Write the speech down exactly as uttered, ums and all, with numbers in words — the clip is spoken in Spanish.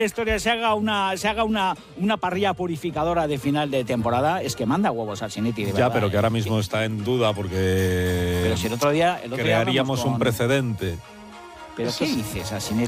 historia se haga una se haga una, una parrilla purificadora de final de temporada, es que manda huevos al Sanity, de verdad. Ya, pero que ahora mismo está en duda porque pero si el otro día, el otro crearíamos día con... un precedente. ¿Pero qué dices, Asinetti?